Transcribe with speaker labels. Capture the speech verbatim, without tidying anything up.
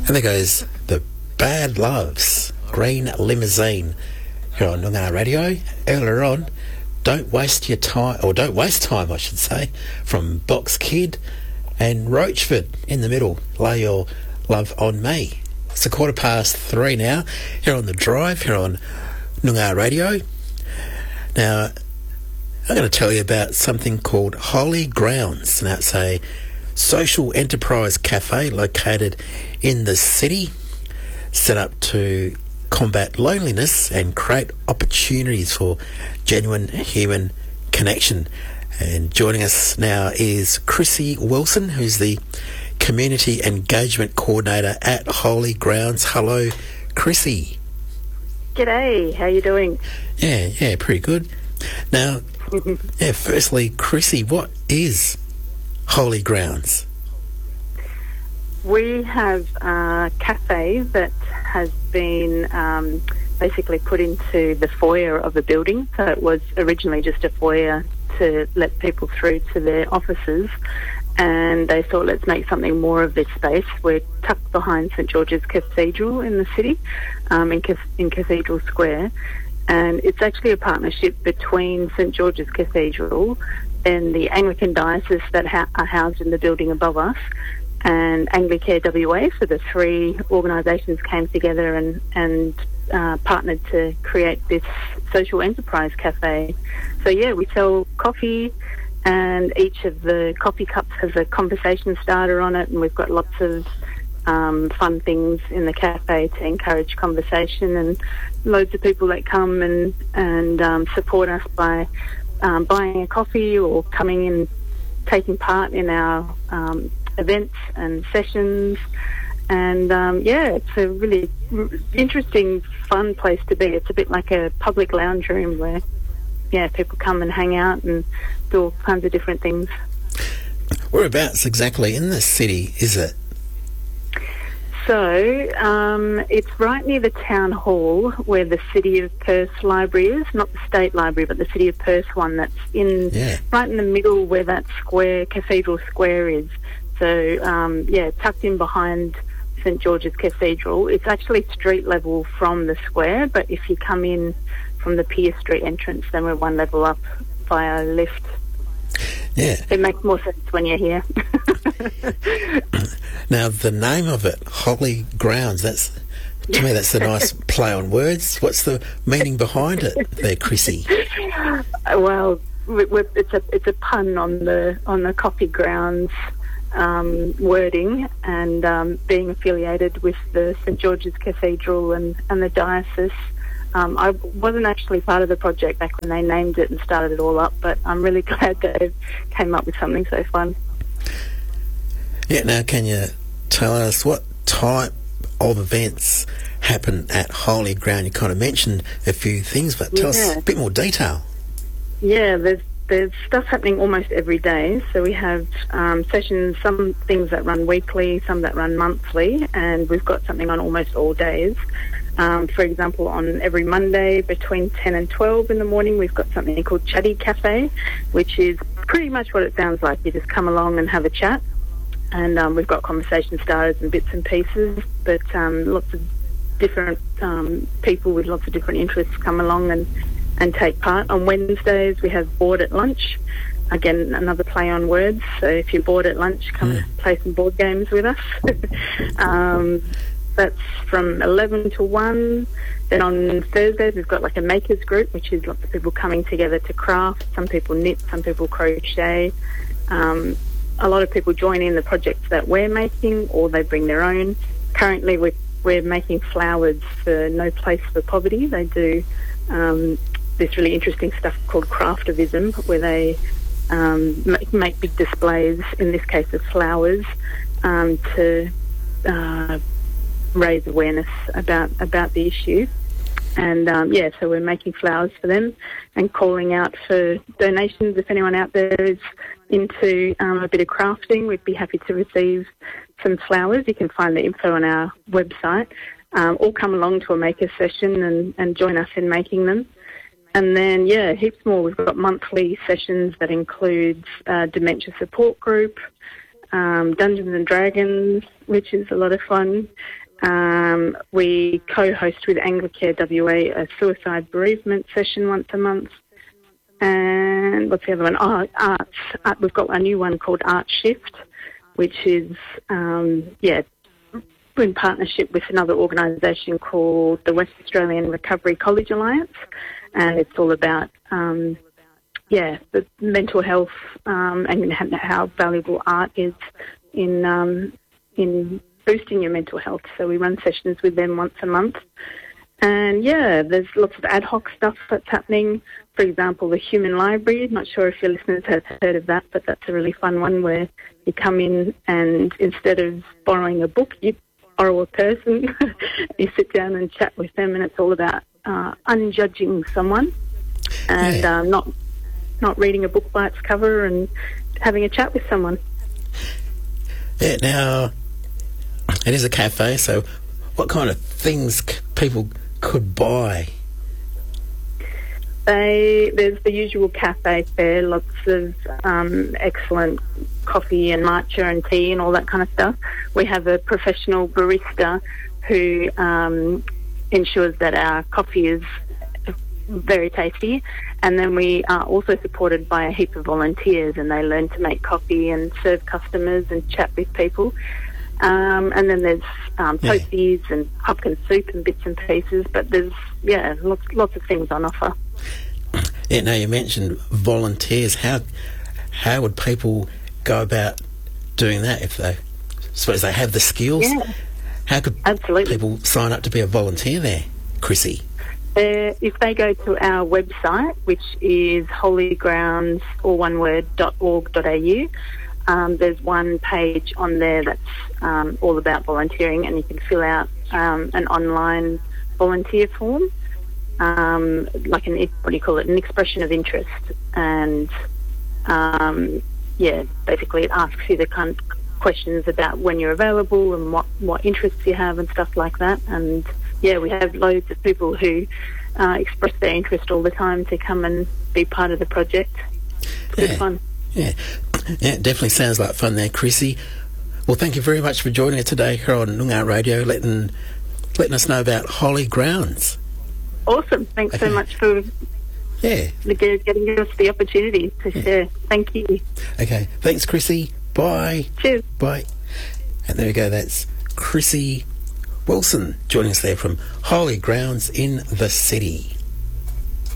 Speaker 1: And there goes the Bad Loves, Green Limousine, here on Noongar Radio. Earlier on, Don't Waste Your Time, or Don't Waste Time, I should say, from Box Kid, and Roachford in the middle, Lay Your Love on Me. It's a quarter past three now, here on The Drive, here on Noongar Radio. Now, I'm going to tell you about something called Holy Grounds. Now, it's a social enterprise cafe located in the city, set up to combat loneliness and create opportunities for genuine human connection. And joining us now is Chrissy Wilson, who's the Community Engagement Coordinator at Holy Grounds. Hello, Chrissy.
Speaker 2: G'day, how you doing?
Speaker 1: Yeah, yeah, pretty good. Now, yeah, firstly, Chrissy, what is Holy Grounds?
Speaker 2: We have a cafe that has been um, basically put into the foyer of a building. So it was originally just a foyer to let people through to their offices, and they thought, let's make something more of this space. We're tucked behind St George's Cathedral in the city, um, in, in Cathedral Square, and it's actually a partnership between St George's Cathedral and the Anglican Diocese that ha- are housed in the building above us, and Anglicare W A. So the three organisations came together and, and uh, partnered to create this social enterprise cafe. So yeah, we sell coffee, and each of the coffee cups has a conversation starter on it, and we've got lots of um, fun things in the cafe to encourage conversation, and loads of people that come and, and um, support us by um, buying a coffee or coming in, taking part in our um, events and sessions. And um, yeah, it's a really r- interesting, fun place to be. It's a bit like a public lounge room where, yeah, people come and hang out and do all kinds of different things.
Speaker 1: Whereabouts exactly in the city is it?
Speaker 2: So um, it's right near the town hall where the City of Perth Library is, not the State Library, but the City of Perth one that's in
Speaker 1: yeah.
Speaker 2: right in the middle where that square, Cathedral Square is. So, um, yeah, tucked in behind St George's Cathedral. It's actually street level from the square, but if you come in from the Pier Street entrance, then we're one level up via lift.
Speaker 1: Yeah.
Speaker 2: It makes more sense when you're here.
Speaker 1: Now, the name of it, Holy Grounds, that's, to me, that's a nice play on words. What's the meaning behind it there, Chrissy?
Speaker 2: Well, we're, it's a it's a pun on the on the coffee grounds um, wording, and um, being affiliated with the St George's Cathedral and, and the diocese. Um, I wasn't actually part of the project back when they named it and started it all up, but I'm really glad they came up with something so fun.
Speaker 1: Yeah, now can you tell us what type of events happen at Holy Ground? You kind of mentioned a few things, but tell
Speaker 2: yeah.
Speaker 1: us a bit more detail.
Speaker 2: Yeah, there's there's stuff happening almost every day. So we have um, sessions, some things that run weekly, some that run monthly, and we've got something on almost all days. Um, for example, on every Monday between ten and twelve in the morning, we've got something called Chatty Cafe, which is pretty much what it sounds like. You just come along and have a chat, and um, we've got conversation starters and bits and pieces, but um, lots of different um, people with lots of different interests come along and, and take part. On Wednesdays, we have Board at Lunch. Again, another play on words. So if you're bored at lunch, come
Speaker 1: mm.
Speaker 2: and play some board games with us. um, That's from eleven to one. Then on Thursdays, we've got like a makers group, which is lots of people coming together to craft. Some people knit, some people crochet. Um, a lot of people join in the projects that we're making, or they bring their own. Currently, we're, we're making flowers for No Place for Poverty. They do um, this really interesting stuff called craftivism, where they um, make, make big displays, in this case of flowers, um, to... Uh, raise awareness about about the issue. And um, yeah, so we're making flowers for them and calling out for donations. If anyone out there is into um, a bit of crafting, we'd be happy to receive some flowers. You can find the info on our website, um, or come along to a maker session and, and join us in making them. And then, yeah, heaps more. We've got monthly sessions that includes uh, dementia support group, um, Dungeons and Dragons, which is a lot of fun. Um, we co-host with Anglicare W A a suicide bereavement session once a month. And what's the other one? Oh, arts. Art, we've got a new one called Art Shift, which is, um, yeah, in partnership with another organisation called the West Australian Recovery College Alliance. And it's all about, um, yeah, the mental health um, and how valuable art is in um, in boosting your mental health. So we run sessions with them once a month. And, yeah, there's lots of ad hoc stuff that's happening. For example, the Human Library. Not sure if your listeners have heard of that, but that's a really fun one where you come in and instead of borrowing a book, you borrow a person. You sit down and chat with them, and it's all about uh, unjudging someone and
Speaker 1: Yeah.
Speaker 2: um, not not reading a book by its cover and having a chat with someone.
Speaker 1: Yeah, now, it is a cafe, so what kind of things c- people could buy?
Speaker 2: They, there's the usual cafe fare, lots of um, excellent coffee and matcha and tea and all that kind of stuff. We have a professional barista who um, ensures that our coffee is very tasty, and then we are also supported by a heap of volunteers, and they learn to make coffee and serve customers and chat with people. Um, and then there's um,
Speaker 1: Yeah.
Speaker 2: toasties and pumpkin soup and bits and pieces, but there's, yeah, lots, lots of things on offer.
Speaker 1: Yeah, now you mentioned volunteers. How how would people go about doing that if they suppose they have the skills?
Speaker 2: Yeah.
Speaker 1: How could
Speaker 2: Absolutely.
Speaker 1: people sign up to be a volunteer there, Chrissy?
Speaker 2: Uh, if they go to our website, which is holygrounds, all one word, dot org dot a u, um, there's one page on there that's um, all about volunteering, and you can fill out um, an online volunteer form, um, like an, what do you call it, an expression of interest. And, um, yeah, basically it asks you the kind of questions about when you're available and what, what interests you have and stuff like that. And, yeah, we have loads of people who uh, express their interest all the time to come and be part of the project. It's good
Speaker 1: Yeah.
Speaker 2: fun.
Speaker 1: Yeah. Yeah, it definitely sounds like fun there, Chrissy. Well, thank you very much for joining us today here on Noongar Radio, letting letting us know about Holy Grounds.
Speaker 2: Awesome. Thanks
Speaker 1: Okay.
Speaker 2: so much for
Speaker 1: Yeah.
Speaker 2: getting us the opportunity to share. Thank you.
Speaker 1: Okay. Thanks, Chrissy. Bye.
Speaker 2: Cheers.
Speaker 1: Bye. And there we go. That's Chrissy Wilson joining us there from Holy Grounds in the City.